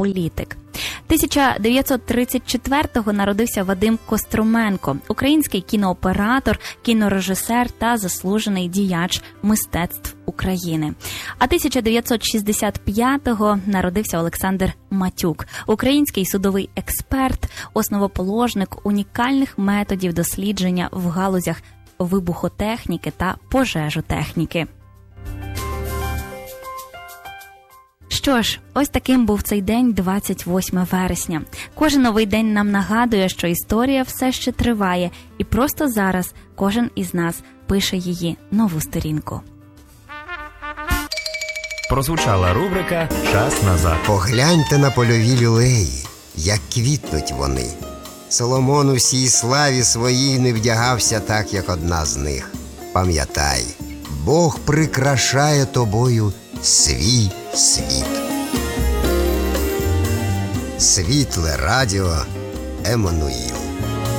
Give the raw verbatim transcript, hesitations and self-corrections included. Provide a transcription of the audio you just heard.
політик. тисяча дев'ятсот тридцять четвертого народився Вадим Костроменко, український кінооператор, кінорежисер та заслужений діяч мистецтв України. А тисяча дев'ятсот шістдесят п'ятого народився Олександр Матюк, український судовий експерт, основоположник унікальних методів дослідження в галузях вибухотехніки та пожежотехніки. Що ж, ось таким був цей день, двадцять восьме вересня. Кожен новий день нам нагадує, що історія все ще триває, і просто зараз кожен із нас пише її нову сторінку. Прозвучала рубрика «Час назад». Погляньте на польові люлеї, як квітнуть вони. Соломон у всій славі своїй не вдягався так, як одна з них. Пам'ятай, Бог прикрашає тобою свій світ. Світле радіо Еммануїл.